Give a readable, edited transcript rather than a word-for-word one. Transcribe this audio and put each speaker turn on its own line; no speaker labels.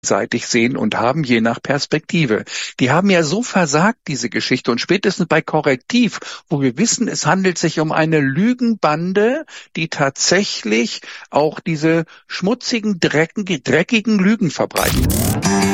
seitig sehen und haben, je nach Perspektive. Die haben ja so versagt, diese Geschichte. Und spätestens bei Korrektiv, wo wir wissen, es handelt sich um eine Lügenbande, die tatsächlich auch diese schmutzigen, dreckigen Lügen verbreitet.